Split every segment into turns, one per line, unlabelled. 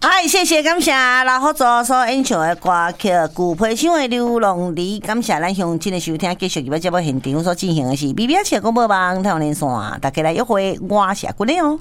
嗨，谢谢感谢老合作所演唱的歌曲《旧皮箱的流浪梨》，感谢咱乡亲的收听，继续入节目现场所进行的是 BBS 广播网台湾连线，大家来约会，我是阿君的哦。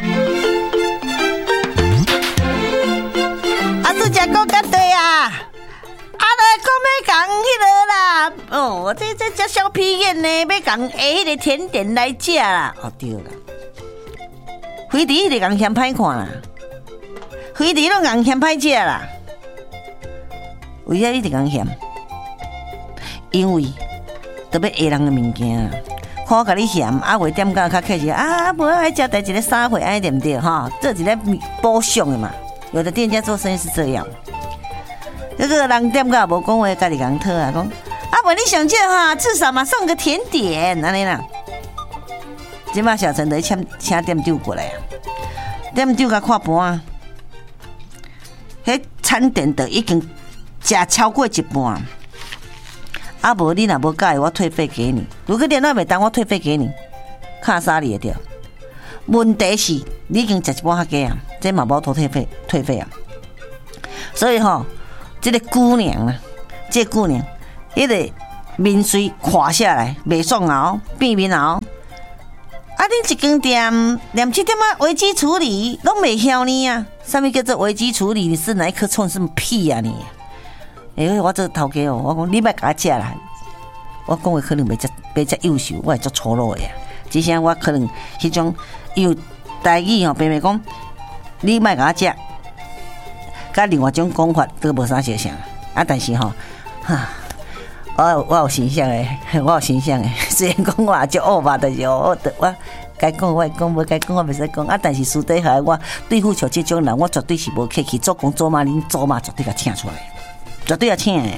啊，这只讲甲对啊！啊，来讲要讲迄个啦，哦，这小屁眼呢，要讲迄个甜点来食啦。哦，对啦，飞猪一直讲嫌歹看啦。飞猪拢讲嫌歹食啦，为啥一直讲嫌？因为特别下人的物件，看我甲你嫌，啊，话点到较客气啊，无爱食第一个3岁，安尼对不对？哈，这一个补偿的嘛。有的店家做生意是这样，这个人点到无讲话，家己讲讨啊，讲啊，无你想这哈，至少嘛送个甜点，安尼啦。今嘛小陈就请店长过来啊，店长甲看盘啊。迄餐点的已经食超过一半，啊无你若无介意，我退费给你。如果电脑袂当，我退费给你，卡啥你会着？问题是你已经食一半较多啊，这嘛无退费啊。所以吼，这个姑娘啊，这姑娘，迄个面水垮下来，袂爽熬，变面熬。啊，恁一间店连这点啊危机处理拢袂晓呢啊！什么叫做危机处理？你是哪一颗葱？什么屁啊你？我这个头家哦，我讲你别甲我食啦，我讲话可能袂遮优秀，我会足粗鲁的呀。只是我可能迄种有台语吼，白白讲，你别甲我食，甲另外一种讲法都无啥相像啊。但是吼，哈。我有形象诶，我有形象诶。虽然讲我也足恶吧，但是我该讲我会讲，无该讲我袂使讲啊。但是私底下我对付像这种人，我绝对是无客气，做工做嘛，恁做嘛绝对甲请出来，绝对要请诶。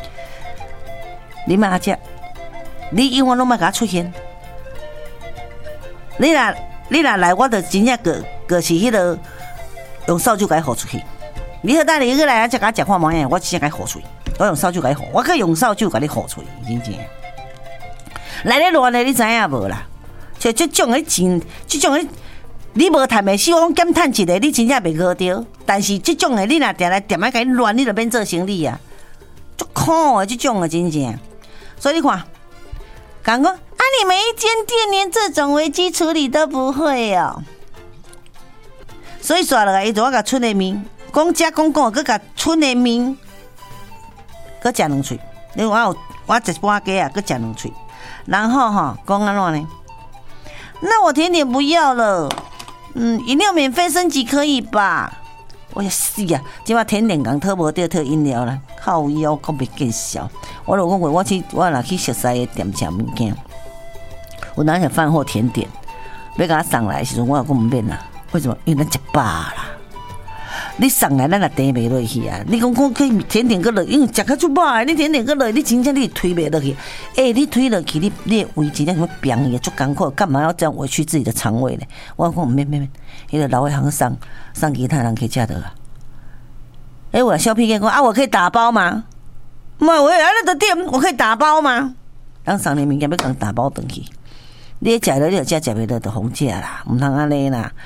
你莫食，你永远拢莫甲我出现。你若来，我就真正个是迄个用扫帚甲伊吼出去。你好，等你去来啊，才甲我食看毛样，我直接甲伊吼出去。我用扫帚甲你吼，我可用扫帚甲你吼出去，真正。来咧乱咧，你知影无啦？像这种的钱，这种的你无赚的，是我讲减赚一个，你真正袂好着。但是这种的，你若定来点啊，甲你乱，你就免做生意啊，足苦的这种的真正。所以你看，讲啊，你们一间店连这种危机处理都不会哦。所以刷落来，伊就我甲剩的面，讲遮讲佮甲剩的面。搁食两喙，因为我食一半鸡啊，搁食两喙，然后哈讲安怎呢？那我甜点不要了，饮料免费升级可以吧？我说是啊，今晚甜点讲特无得特饮料啦，靠腰讲袂见笑。我就讲过，我若去熟悉的店食物件，有哪些饭后甜点要甲我送来的时阵，我讲唔免啦，为什么？因为咱100啦。你送来咱也订袂落去啊！你讲可以甜点个落，因为食较出饱，你甜点个落，你真正你推袂落去。你推落去，你的胃真正什么病也足艰苦，干嘛要这样委屈自己的肠胃呢？我讲免，迄个老外行送其他人可以食得啊。我小屁哥讲啊，我可以打包吗？妈，我来的店，我可以打包吗？人送你物件要讲打包回去，你食了你就食袂落就红食啦，唔通安尼啦，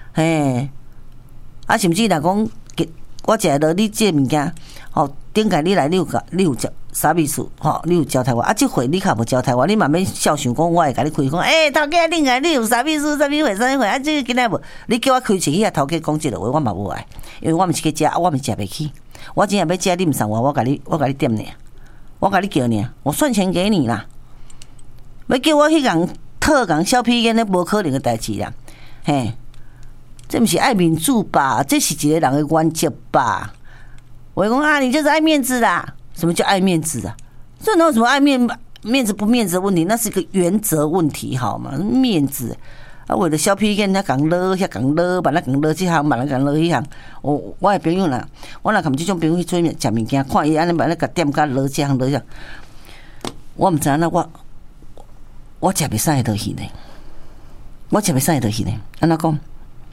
啊，甚至若讲，我食落你这物件，顶下你来，你有交啥秘书，你有交代我，啊，这回你较无交代我，你慢慢笑想讲，我会甲你开讲，头家顶下你有啥秘书，啥物回，啊，这个今仔无，你叫我开出去啊，头家讲这个话，我嘛无爱，因为我毋是去食，我毋食袂起，我真正要食，你毋送我甲你点呢，我甲你叫呢，我算钱给你啦，要叫我去讲特讲小屁眼，那无可能的代志啦，嘿。这不是爱民主吧？这是一个人的原则吧？我讲啊，你就是爱面子啦！什么叫爱面子啊？这哪有什么爱面子不面子的问题？那是一个原则问题，好吗？面子啊，为了小屁眼，他讲勒，遐讲勒，把那讲勒这行，把那讲勒迄行。我的朋友啦，我若含这种朋友去做食物件，看伊安尼把那个店甲勒这行勒这，我唔知影那我食袂使落去呢，我食袂使落去呢，安怎讲？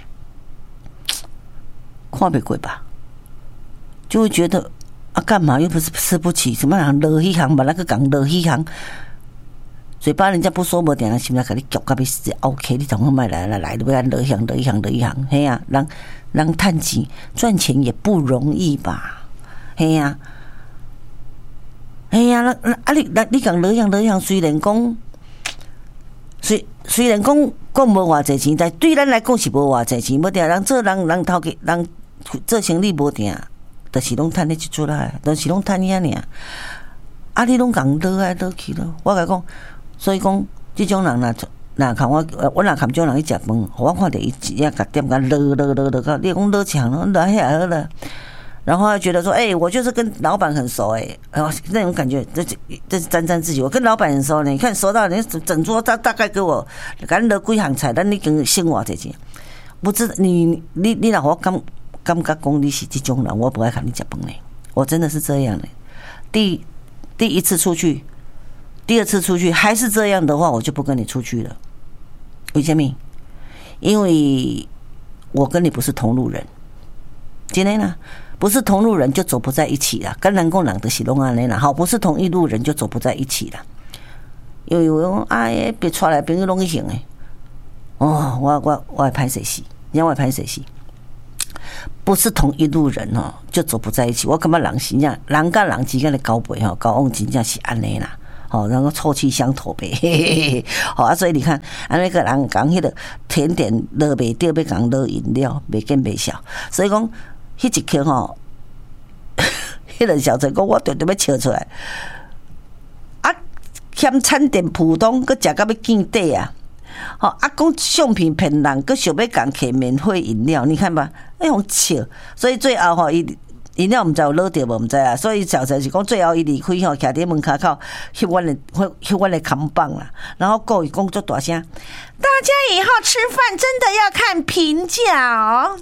看不过吧，就会觉得啊，干嘛又不是吃不起，什么人乐一行把那个港乐一行， 嘴巴人家不说无定，心内甲你夹到要死 ，OK， 你怎么买来，你要落一行，嘿呀，人趁钱赚钱也不容易吧，嘿呀，你讲落一行，虽然讲无偌济钱，但对咱来讲是无偌济钱，无定人做人头家人做生意无定，就是拢趁你一出来，就是拢趁遐尔。啊，你拢共落来落去咯，我甲讲。所以讲，这种人若看我若看这种人去食饭，我看到伊一下甲点甲落到，你讲落墙了，落下好了。然后觉得说，我就是跟老板很熟那种感觉，这是沾自喜。我跟老板很熟呢，你看熟到人整桌大概给我落几行菜，但你跟省偌济钱，不知你若我感觉讲你是这种人，我不爱看你食饭呢。我真的是这样的。第一次出去。第二次出去还是这样的话，我就不跟你出去了。为什么？因为我跟你不是同路人。今天呢，不是同路人就走不在一起了。跟人讲人就是拢安尼啦，好，不是同一路人就走不在一起了。因为我讲别出来朋友拢去行诶。我会歹势死，我会歹势死。不是同一路人就走不在一起。我感觉人是人甲人之间的交配交往真正是安尼啦。然后臭气相投呗，所以你看，那个人讲迄个甜点落袂掉，要讲落饮料，袂见袂笑。所以讲，迄一刻迄个小陈讲，我绝对要笑出来。嫌餐点普通，佮食到要见底啊！讲相片骗人，佮想要讲给免费饮料，你看吧，用笑。所以最后伊。饮料唔知有落掉无唔知啊，所以小陈是讲最后伊离开徛伫门口口翕阮的扛棒啦，然后故意讲足大声，大家以后吃饭真的要看评价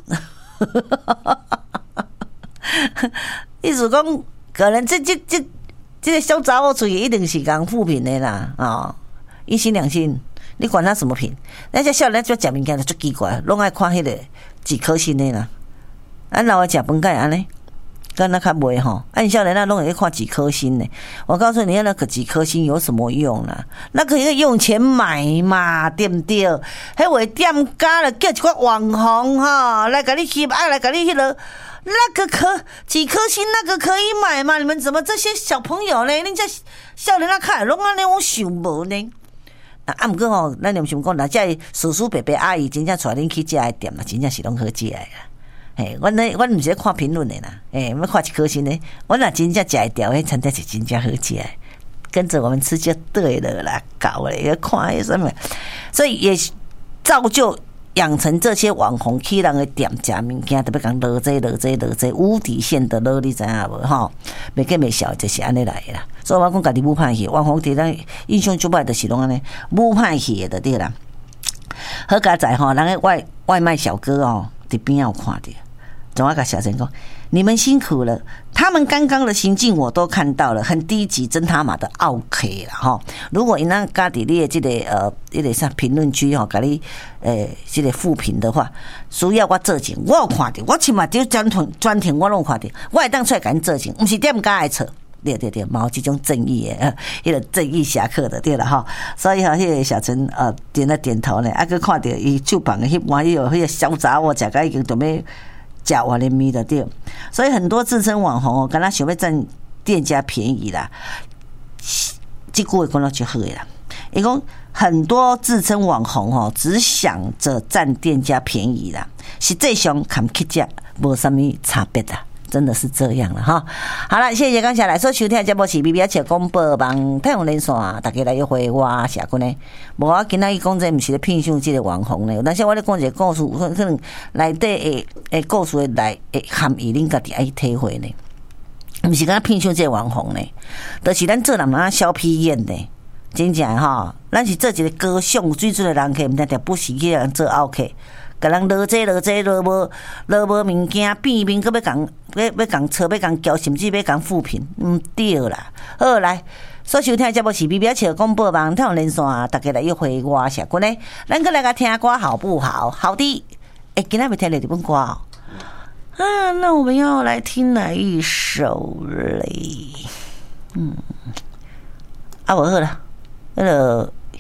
意思讲可能这个小查某出去一定是讲负评的啦一心两心，你管他什么评？那些少年就食物件就足奇怪，拢爱看迄个几颗星的啦，咱老的食饭该安尼。跟那较袂吼，按少年那拢会看几颗星呢？我告诉你，那个几颗星有什么用啦？那可以用钱买嘛，对不对？迄位店家了叫一个网红来给你翕，来给你迄个那个几颗星那个可以买嘛？你们怎么这些小朋友呢？人家少年那看拢安尼，我想无呢。不过咱念想讲，那这叔叔伯伯阿姨真正带恁去这家店啦，真正是拢好食的啦。阮毋是看评论的啦，要看一颗星的。阮若真正食会掉，迄餐厅是真正好食的，跟着我们吃就对了啦，搞嘞要看迄什么，所以也造就养成这些网红去人的店食物件，特别讲落这无底线的落，你知影无吼？袂见袂笑就是安尼来的啦。所以我讲家己武歹去，网红伫咱印象最歹就是拢安尼武歹去的对啦。好佳在吼，人个外卖小哥伫边有看到。总要跟小陈说：“你们辛苦了，他们刚刚的行径我都看到了，很低级，真他妈的 OK 了哈！如果你那家底你的这个一个上评论区给你这个负评的话，需要我做证，我有看到，我起码就专庭我拢看到，我会当出来给你做证，不是店家的错。”对，冇这种正义的，迄个正义侠客的，对了哈。所以迄个小陈点头呢，佮看到伊手旁的迄碗迄个小杂货，食甲已经准备。假完了咪的对，所以很多自称网红跟他想要占店家便宜啦，这句话讲到就好啦。伊讲很多自称网红只想着占店家便宜啦，实际上跟客家无什么差别啦。真的是这样了哈。好了，谢谢刚才来说收听的节目是 BB 车广播网太阳连线，大家来约会我社群呢。无我今仔伊讲这不是咧骗上这个网红呢，但是我咧讲一个故事，可能内底诶故事的含义，恁家己爱体会呢。不是讲骗上这个网红呢，就是咱做人嘛小屁眼呢。真正哈，咱是做一个高尚水准的人客，毋定不是去人做奥客。甲人落这落无物件，变面佮要讲错，要讲交，甚至要讲负评，毋对啦。好来，所收听的节目是 BB 笑广播网太阳连线，大家来约会我社群呢，咱佮来个听歌好不好？好的，今仔要听日本歌那我们要来听哪一首嘞？无好了，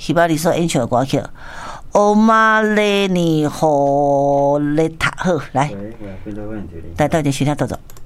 希望你所演唱的歌曲。欧玛雷尼hồ雷塔好，来，来到这徐天走走。